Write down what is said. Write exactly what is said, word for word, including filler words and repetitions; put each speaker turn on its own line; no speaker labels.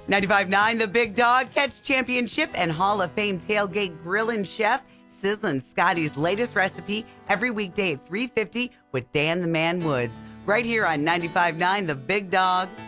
ninety-five point nine The Big Dog. Catch championship and Hall of Fame tailgate grillin' chef Sizzlin' Scotty's latest recipe every weekday at three fifty with Dan the Man Woods. Right here on ninety-five point nine The Big Dog.